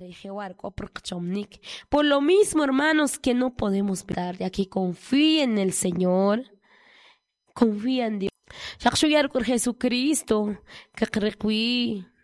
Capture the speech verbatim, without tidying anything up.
Por lo mismo, hermanos, que no podemos ver de aquí, confía en el Señor, confía en Dios. Shaqshuyar por Jesucristo, que recuí.